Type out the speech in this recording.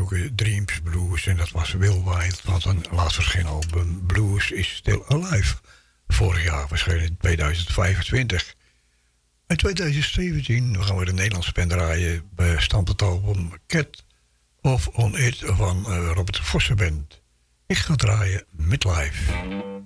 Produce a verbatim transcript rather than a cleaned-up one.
gesproken, Dreams Blues. En dat was Will Wild, want een laatst verschenen album Blues is Still Alive. Vorig jaar verscheen in tweeduizend vijfentwintig. In tweeduizend zeventien gaan we de Nederlandse band draaien bij het album Cat of On It van uh, Robert Vossen Band. Ik ga draaien Midlife.